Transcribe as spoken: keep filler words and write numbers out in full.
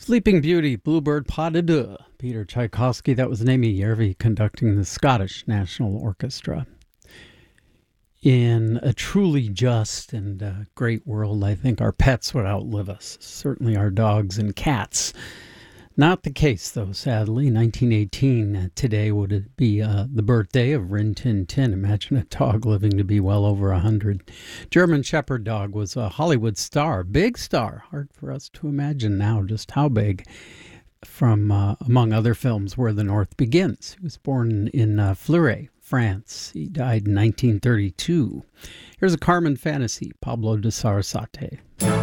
Sleeping Beauty, Bluebird Pas de Deux. Peter Tchaikovsky, that was Amy Järvi conducting the Scottish National Orchestra. In a truly just and uh, great world, I think our pets would outlive us, certainly our dogs and cats. Not the case, though, sadly. nineteen eighteen, uh, today would be uh, the birthday of Rin Tin Tin. Imagine a dog living to be well over one hundred. German Shepherd dog was a Hollywood star, big star. Hard for us to imagine now just how big. From, uh, among other films, Where the North Begins. He was born in uh, Fleury, France. He died in nineteen thirty-two. Here's a Carmen fantasy, Pablo de Sarasate.